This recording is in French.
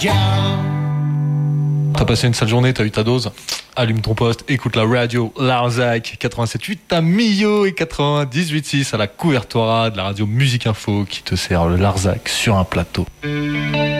T'as passé une sale journée, t'as eu ta dose. Allume ton poste, écoute la radio Larzac 87.8 à Millau et 98.6 à la couvertura de la radio Musique Info qui te sert le Larzac sur un plateau.